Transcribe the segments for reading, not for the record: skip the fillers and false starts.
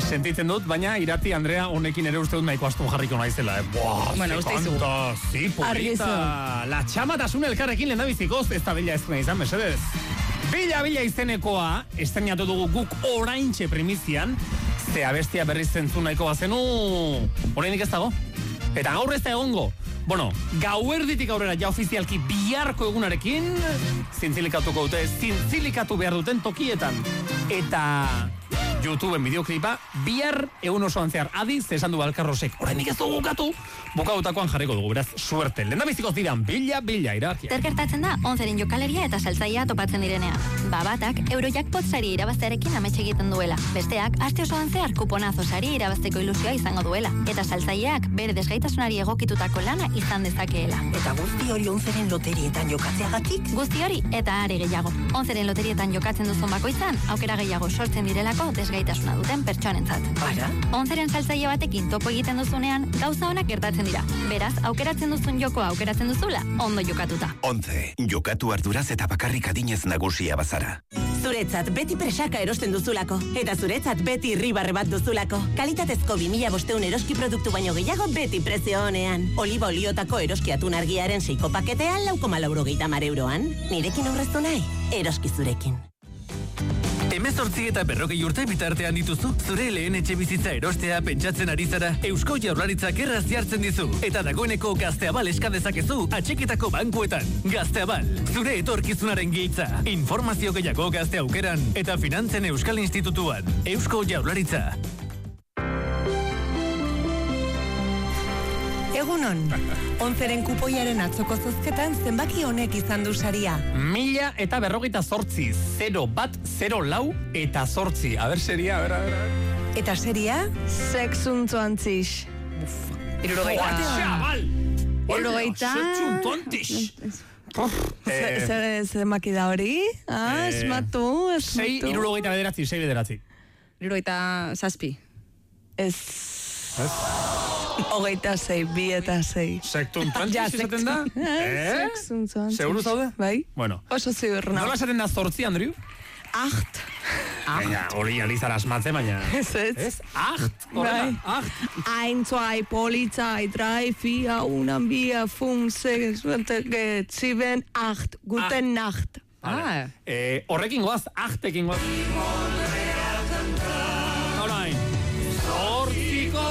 sentitzen dut, baina Irati Andrea honekin ere uste dut nahiko astun jarriko naizela. Bueno, uste izu. Sí, polita. La txamatasun elkarrekin lehendabizikoz, ez da bila ez izan, mesedez. Bila izenekoa, estrenatu dugu guk oraintxe primizian, ze abestia berriz zentzu nahiko bazenu, orainik ez dago. Eta gaur ez da egongo. Bueno, gauerditik aurrera ja ofizialki biharko egunarekin, zintzilikatuko dute, zintzilikatu behar duten tokietan. Eta YouTubeen bideoklipa bihar egun osoan zehar adiz, esan du Balkarrosek. Oraindik ez dugu bukautakoan jarriko dugu, beraz, suerte. Lehendabizikoz diran, bila, irakia. Zer gertatzen da, 11ren jokaleria eta saltzaia topatzen direnean. Batak, Eurojackpot sari irabaztearekin amets egiten duela. Besteak, aste osoan zehar kuponazo sari irabazteko ilusioa izango duela. Eta saltzaileak bere desgaitasunari egokitutako lana izan dezakeela. Eta guzti hori 11ren loterietan jokatzeagatik? Guzti hori eta are gehiago. 11ren loterietan jokatzen duzun bakoitzan, aukera gehiago sortzen direlako desgaitasuna duten pertsonentzat. Ara? 11ren saltzaile batekin topo egiten duzunean, gauza honak gertatzen dira. Beraz, aukeratzen duzun jokoa aukeratzen duzula, ondo jokatuta. 11. Jokatu arduraz eta bakarrik adinez nagusia bazara. Zuretzat beti presaka erosten duzulako. Eta zuretzat beti irribarre bat duzulako. Kalitatezko 2500 eroski produktu baino gehiago beti prezio honean. Oliba oliotako eroski atun argiaren 6 paketean 4,90 euroan. Nirekin aurreztu nahi, eroski zurekin. 18 eta 40 urte bitartean dituzu, zure lehen etxe bizitza erostea pentsatzen ari zara, Eusko Jaurlaritzak erraz jartzen dizu. Eta dagoeneko Gazteabal eska dezakezu atxiketako bankuetan. Gazteabal, zure etorkizunaren giltza. Informazio gehiago Gazte Aukeran eta Finantzen Euskal Institutuan. Eusko Jaurlaritza. Egunon, 11ren kupoiaren atzoko zozketan zenbaki honek izan du saria. 1048, 010 eta 8. A ber, seria, a ver. Eta seria? Sexuntzantziz. Chaval! Zenbaki da hori? Esmatu. 6,79. 67. Ez... 26, 2 eta 6. Sektuntantziz izaten da? Sexuntzantziz. Seguru zaude? Bai. Bueno. Oso ziurna. Nola esaten da 8, Andriu? 8. Baina, hori alizara asmatzen, baina... Ez? 8? Horrela, 8. 1, 2, Polizei, 3, 4, 1, 2, 5, 6, 7, 8. Guten Nacht. Horrekin goaz, 8ekin goaz. Orain. Zortziko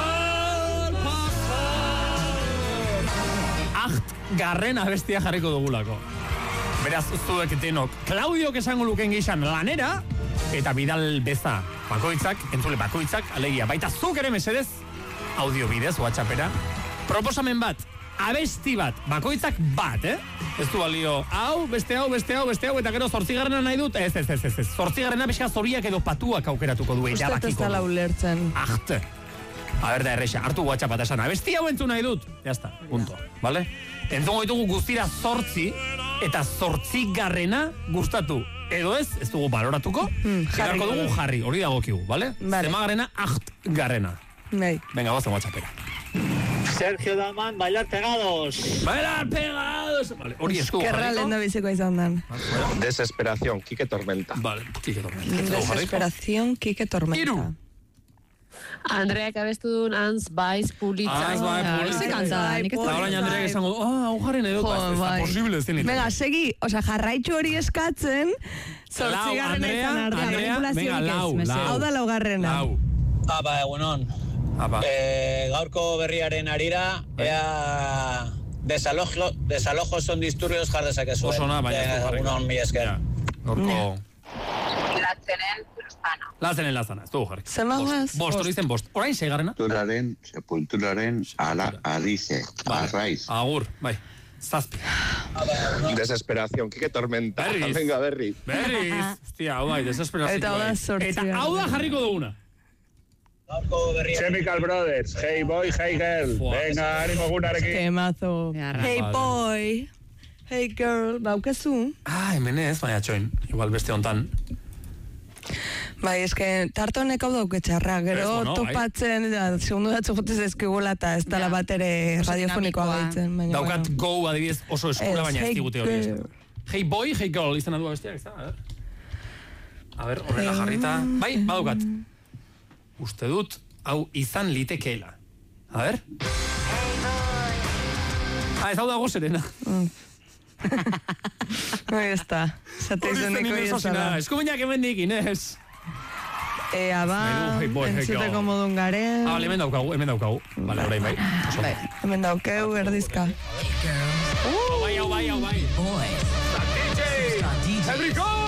garren abestia jarriko dugulako. Beraz, zuek denok, Claudiok esango luken gizan lanera, eta bidal beza bakoitzak, entzule bakoitzak, alegia, baita zuk ere mesedez, audio bidez, WhatsAppera, proposamen bat, abesti bat, bakoitzak bat, Ez du balio, hau, beste hau, eta gero 8garrena nahi dut, ez, 8garrena pixka zoriak edo patuak aukeratuko du, Ustet ez dala ulertzen. 8. A ber da erreixa, hartu WhatsApp bat esan, abesti hau entzun nahi dut. Ya está, punto, vale? Entzungo ditugu guztira 8, eta 8garrena gustatu. Edo ez dugu baloratuko, jarriko dugu jarri, hori dagokigu, vale? Zemagarrena, 8garrena. Bai. Venga, gozen WhatsAppera. Sergio Dalman, bailar pegados. Bailar pegados. Vale, hori ez dugu jarriko. Eskerra lehen da biziko izan dan. Desesperación, Quique Tormenta. Vale, Quique Tormenta. Desesperación, Quique Tormenta. Iru. Andreak abestu duen Ans Baiz Pulitza. Ze kanta, nik ez da. Orain Andreak esango, hau jarren edo, ez da posible ez denit. Venga, segi, jarraitxu hori eskatzen, 8garrena izan Andrea, venga, lau. Hau da 9garrena. Lau. Apa, egunon. Gaurko berriaren arira, ea desalojo son disturbios jar dezakezu. Oso na, baina. Egunon, mi esker. Gaurko... Latzenen Lazana, ez dugu jarri. Zemagaz? Bost, hori zen bost. Orain 6garrena? Sepulturaren arize, arraiz. Agur, bai. 7. Desesperación, Quique Tormenta. Berriz. Venga, berriz. Hostia, hau bai, desesperazio. Eta hau da 8. Eta hau da jarriko duguna. Chemical Brothers, Hey Boy, Hey Girl. Venga, animo gunarekin. Temazo. Hey Boy, Hey Girl, baukezu. Hemen ez, baina txoin. Igual beste hontan. Bai, eske tartonek hau dauketxarra, gero topatzen, segundu datzu jotez ezkigula eta ez dala bat ere radiofonikoa gaitzen. Daukat go adibidez oso eskura, baina ez digute hori ez. Hey Boy, Hey Girl, izan adu abestiak, ez da? A ber, horrela jarrita. Bai, badaukat. uste dut, hau izan litekeela. A ver? Ez hau dago Serena. Hoi ez da. Zateizuneko ez da. Eskuminak emendik, Inez. Ea ba, entzuteko modun garen. Hemen daukagu. Bale, orain bai. Hemen daukeu, erdizka. Hau bai. DJ! Enrico!